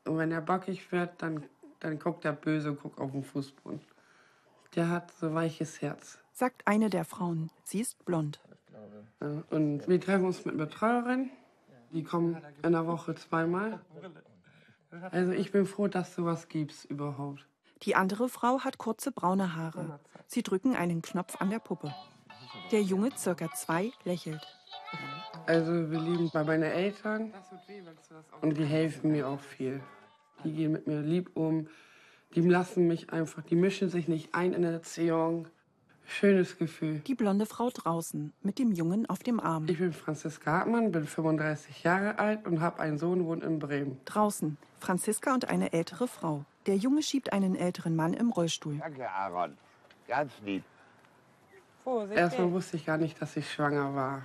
Und wenn er bockig wird, dann guckt er böse, guckt auf den Fußboden. Der hat so weiches Herz. Sagt eine der Frauen. Sie ist blond. Ja, und wir treffen uns mit Betreuerin. Die kommen in der Woche 2-mal. Also ich bin froh, dass sowas gibt's überhaupt. Die andere Frau hat kurze braune Haare. Sie drücken einen Knopf an der Puppe. Der Junge, circa 2, lächelt. Also wir leben bei meinen Eltern und die helfen mir auch viel. Die gehen mit mir lieb um, die lassen mich einfach, die mischen sich nicht ein in der Erziehung. Schönes Gefühl. Die blonde Frau draußen, mit dem Jungen auf dem Arm. Ich bin Franziska Hartmann, bin 35 Jahre alt und habe einen Sohn, wohnt in Bremen. Draußen, Franziska und eine ältere Frau. Der Junge schiebt einen älteren Mann im Rollstuhl. Danke, Aaron. Ganz lieb. Erstmal wusste ich gar nicht, dass ich schwanger war.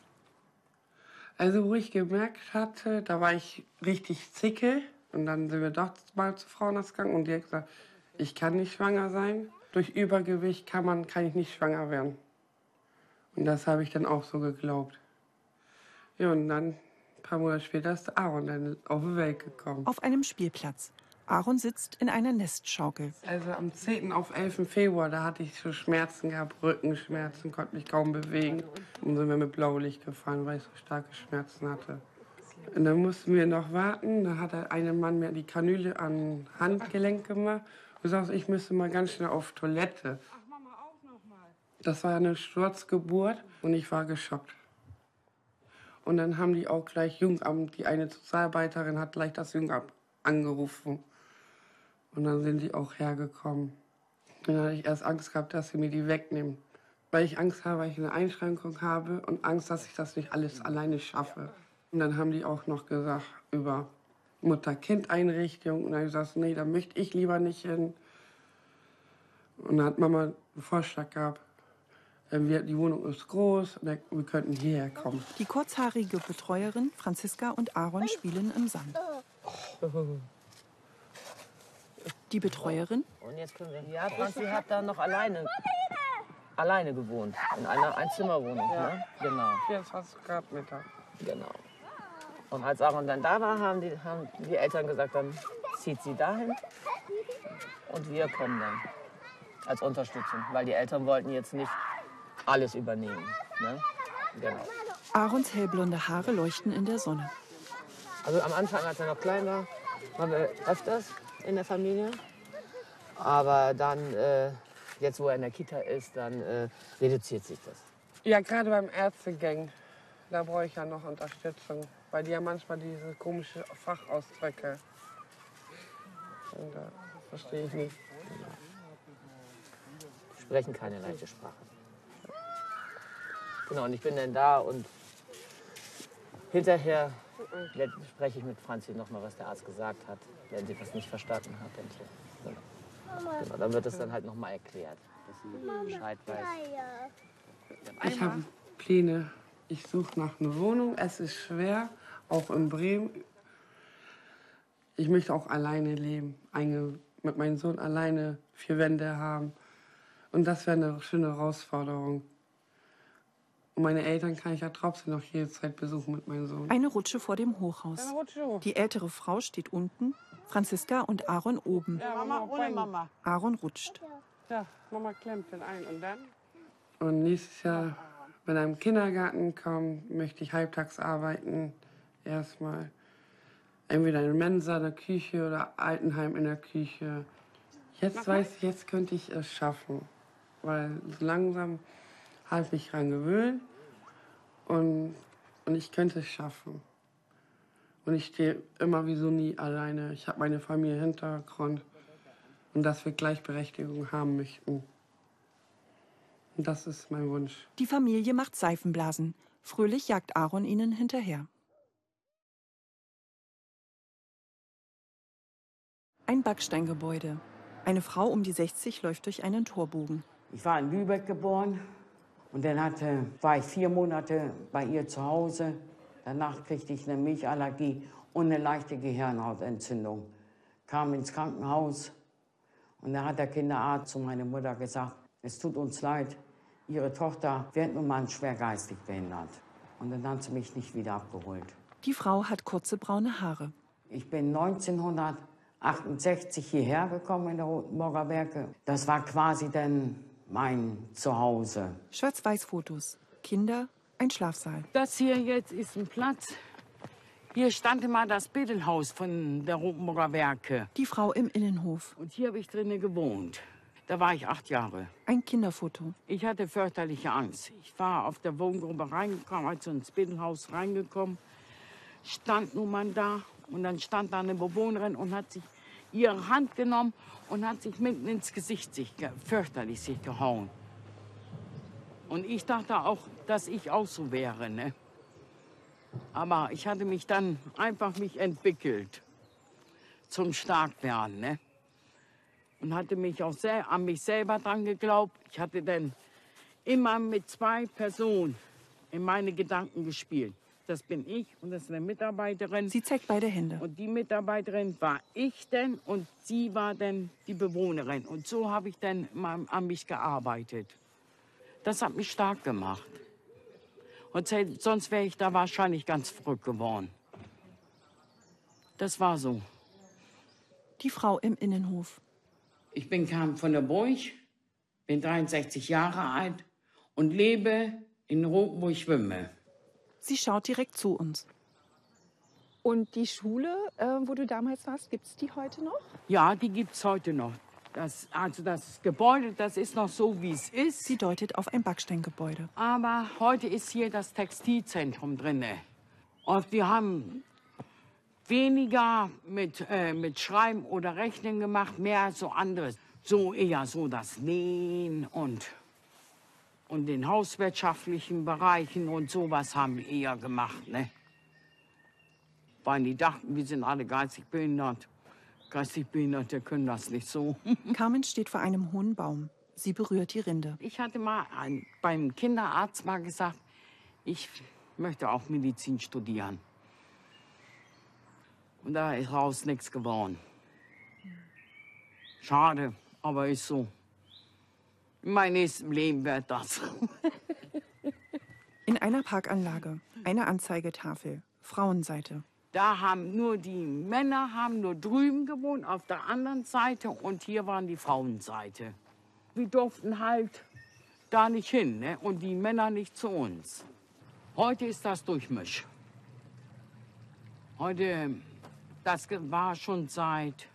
Also wo ich gemerkt hatte, da war ich richtig zicke. Und dann sind wir doch mal zu Frauenarzt gegangen und die hat gesagt, ich kann nicht schwanger sein. Durch Übergewicht kann ich nicht schwanger werden. Und das habe ich dann auch so geglaubt. Ja, und dann, ein paar Monate später, ist Aaron dann auf die Welt gekommen. Auf einem Spielplatz. Aaron sitzt in einer Nestschaukel. Also am 10. auf 11. Februar, da hatte ich so Schmerzen gehabt, Rückenschmerzen, konnte mich kaum bewegen. Und sind wir mit Blaulicht gefahren, weil ich so starke Schmerzen hatte. Und dann mussten wir noch warten. Da hat ein Mann mir die Kanüle an Handgelenk gemacht und sagte, ich müsste mal ganz schnell auf Toilette. Das war eine Sturzgeburt und ich war geschockt. Und dann haben die auch gleich Jugendamt, die eine Sozialarbeiterin hat gleich das Jugendamt angerufen. Und dann sind die auch hergekommen. Und dann hatte ich erst Angst gehabt, dass sie mir die wegnehmen. Weil ich Angst habe, weil ich eine Einschränkung habe und Angst, dass ich das nicht alles alleine schaffe. Und dann haben die auch noch gesagt über Mutter-Kind-Einrichtung. Und dann habe ich gesagt, nee, da möchte ich lieber nicht hin. Und dann hat Mama einen Vorschlag gehabt. Die Wohnung ist groß, wir könnten hierher kommen. Die kurzhaarige Betreuerin Franziska und Aaron spielen im Sand. Die Betreuerin? Und jetzt können wir. Ja, Franzi hat da noch alleine gewohnt. In einer Einzimmerwohnung. Ja. Ne? Genau. 24 Grad Meter. Genau. Und als Aaron dann da war, haben die Eltern gesagt, dann zieht sie dahin. Und wir kommen dann als Unterstützung. Weil die Eltern wollten jetzt nicht alles übernehmen. Ne? Genau. Aarons hellblonde Haare leuchten in der Sonne. Also am Anfang, als er noch klein war, waren wir öfters in der Familie. Aber dann, jetzt wo er in der Kita ist, dann reduziert sich das. Ja, gerade beim Ärztegang, da brauche ich ja noch Unterstützung. Weil die ja manchmal diese komische Fachausdrücke. Und das verstehe ich nicht. Die sprechen keine leichte Sprache. Genau, und ich bin dann da und hinterher spreche ich mit Franzi noch mal, was der Arzt gesagt hat, wenn sie das nicht verstanden hat. Und so. Genau, dann wird es dann halt noch mal erklärt, dass sie Bescheid weiß. Ich habe Pläne. Ich suche nach einer Wohnung. Es ist schwer, auch in Bremen. Ich möchte auch alleine leben. Mit meinem Sohn alleine 4 Wände haben. Und das wäre eine schöne Herausforderung. Und meine Eltern kann ich ja trotzdem noch jederzeit besuchen mit meinem Sohn. Eine Rutsche vor dem Hochhaus. Die ältere Frau steht unten, Franziska und Aaron oben. Ja, Mama ohne Mama. Aaron rutscht. Ja, Mama klemmt den ein und dann? Und nächstes Jahr, wenn er im Kindergarten kommt, möchte ich halbtags arbeiten. Erstmal. Entweder in der Mensa, in der Küche oder Altenheim in der Küche. Jetzt weiß ich, jetzt könnte ich es schaffen. Weil so langsam habe ich mich dran gewöhnt. Und ich könnte es schaffen. Und ich stehe immer wie so nie alleine. Ich habe meine Familie im Hintergrund. Und dass wir Gleichberechtigung haben möchten. Und das ist mein Wunsch. Die Familie macht Seifenblasen. Fröhlich jagt Aaron ihnen hinterher. Ein Backsteingebäude. Eine Frau um die 60 läuft durch einen Torbogen. Ich war in Lübeck geboren und dann war ich 4 Monate bei ihr zu Hause. Danach kriegte ich eine Milchallergie und eine leichte Gehirnhautentzündung. Kam ins Krankenhaus und da hat der Kinderarzt zu meiner Mutter gesagt, es tut uns leid, Ihre Tochter wird nun mal schwer geistig behindert. Und dann hat sie mich nicht wieder abgeholt. Die Frau hat kurze braune Haare. Ich bin 1968 hierher gekommen in der Rotenburger Werke. Das war quasi dann mein Zuhause. Schwarz-Weiß-Fotos. Kinder, ein Schlafsaal. Das hier jetzt ist ein Platz. Hier stand mal das Bettelhaus von der Rotenburger Werke. Die Frau im Innenhof. Und hier habe ich drinnen gewohnt. Da war ich 8 Jahre. Ein Kinderfoto. Ich hatte fürchterliche Angst. Ich war auf der Wohngruppe reingekommen, also ins Bettelhaus reingekommen. Stand nun mal da und dann stand da eine Bewohnerin und hat sich ihre Hand genommen und hat sich mitten ins Gesicht fürchterlich sich gehauen. Und ich dachte auch, dass ich auch so wäre, ne? Aber ich hatte mich dann einfach entwickelt zum Starkwerden, ne? Und hatte mich auch an mich selber dran geglaubt. Ich hatte dann immer mit 2 Personen in meine Gedanken gespielt. Das bin ich und das ist eine Mitarbeiterin. Sie zeigt beide Hände. Und die Mitarbeiterin war ich denn und sie war dann die Bewohnerin. Und so habe ich dann an mich gearbeitet. Das hat mich stark gemacht. Und sonst wäre ich da wahrscheinlich ganz verrückt geworden. Das war so. Die Frau im Innenhof. Ich kam von der Burg, bin 63 Jahre alt und lebe in Rotenburg-Schwimme. Sie schaut direkt zu uns. Und die Schule, wo du damals warst, gibt es die heute noch? Ja, die gibt es heute noch. Das Gebäude, das ist noch so, wie es ist. Sie deutet auf ein Backsteingebäude. Aber heute ist hier das Textilzentrum drin. Und wir haben weniger mit Schreiben oder Rechnen gemacht, mehr so anderes. So eher so das Nähen und den hauswirtschaftlichen Bereichen und sowas haben wir eher gemacht, ne? Weil die dachten, wir sind alle geistig behindert. Geistig Behinderte können das nicht so. Carmen steht vor einem hohen Baum. Sie berührt die Rinde. Ich hatte mal beim Kinderarzt mal gesagt, ich möchte auch Medizin studieren. Und da ist raus nichts geworden. Schade, aber ist so. In meinem nächsten Leben wird das. In einer Parkanlage. Eine Anzeigetafel. Frauenseite. Da haben die Männer haben nur drüben gewohnt, auf der anderen Seite. Und hier waren die Frauenseite. Wir durften halt da nicht hin, ne? Und die Männer nicht zu uns. Heute ist das Durchmisch. Heute, das war schon seit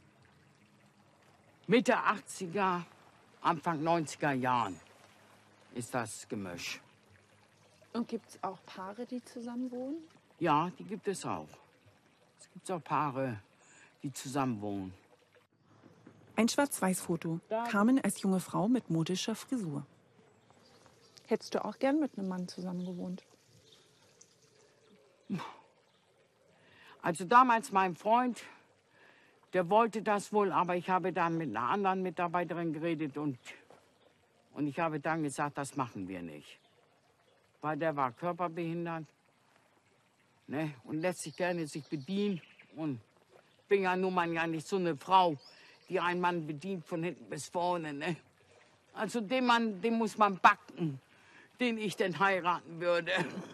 Mitte 80er, Anfang 90er Jahren ist das Gemisch. Und gibt es auch Paare, die zusammen wohnen? Ja, die gibt es auch. Es gibt auch Paare, die zusammen wohnen. Ein Schwarz-Weiß-Foto. Carmen als junge Frau mit modischer Frisur. Hättest du auch gern mit einem Mann zusammen gewohnt? Also damals mein Freund, der wollte das wohl, aber ich habe dann mit einer anderen Mitarbeiterin geredet und ich habe dann gesagt, das machen wir nicht. Weil der war körperbehindert, ne, und lässt sich gerne sich bedienen. Und ich bin ja nun mal ja nicht so eine Frau, die einen Mann bedient von hinten bis vorne. Ne? Also den Mann, den muss man backen, den ich denn heiraten würde.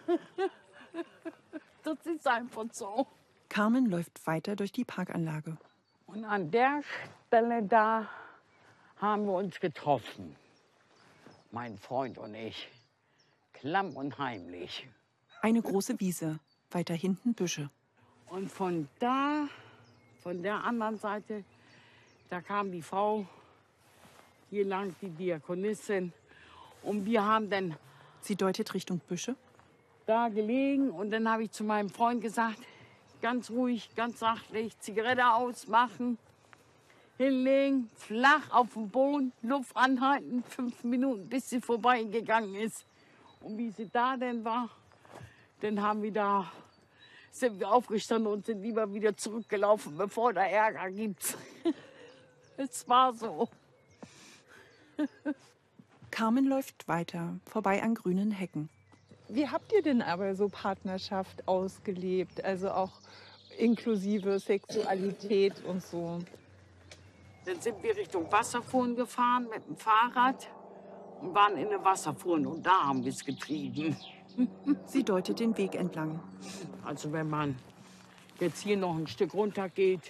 Das ist einfach so. Carmen läuft weiter durch die Parkanlage. Und an der Stelle da haben wir uns getroffen. Mein Freund und ich. Klamm und heimlich. Eine große Wiese. Weiter hinten Büsche. Und von der anderen Seite, da kam die Frau hier lang, die Diakonissin. Und wir haben dann Sie deutet Richtung Büsche. da gelegen. Und dann habe ich zu meinem Freund gesagt, ganz ruhig, ganz sachlich, Zigarette ausmachen, hinlegen, flach auf dem Boden, Luft anhalten, 5 Minuten, bis sie vorbeigegangen ist. Und wie sie da denn war, dann sind wir aufgestanden und sind lieber wieder zurückgelaufen, bevor da Ärger gibt. Es war so. Carmen läuft weiter, vorbei an grünen Hecken. Wie habt ihr denn aber so Partnerschaft ausgelebt? Also auch inklusive Sexualität und so? Dann sind wir Richtung Wasserfuhren gefahren mit dem Fahrrad und waren in der Wasserfuhren und da haben wir es getrieben. Sie deutet den Weg entlang. Also wenn man jetzt hier noch ein Stück runter geht,